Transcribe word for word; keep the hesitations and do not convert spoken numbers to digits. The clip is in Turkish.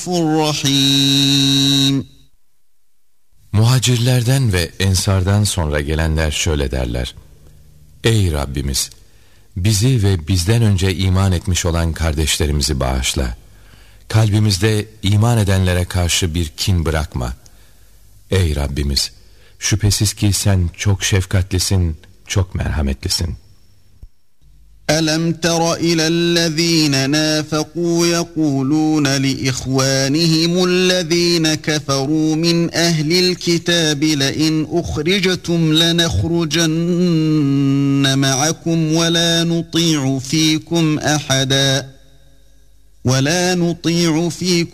rahim. Muhacirlerden ve ensardan sonra gelenler şöyle derler: Ey Rabbimiz! Bizi ve bizden önce iman etmiş olan kardeşlerimizi bağışla. Kalbimizde iman edenlere karşı bir kin bırakma. Ey Rabbimiz! Şüphesiz ki sen çok şefkatlisin, çok merhametlisin. أَلَمْ تَرَ إِلَى الَّذ۪ينَ نَافَقُوا يَقُولُونَ لِإِخْوَانِهِمُ الَّذ۪ينَ كَفَرُوا مِنْ أَهْلِ الْكِتَابِ لَئِنْ أُخْرِجْتُمْ لَنَخْرُجَنَّ مَعَكُمْ وَلَا نُطِيعُ ف۪يكُمْ أَحَدًا وَلَا نُطِيعُ ف۪يكُمْ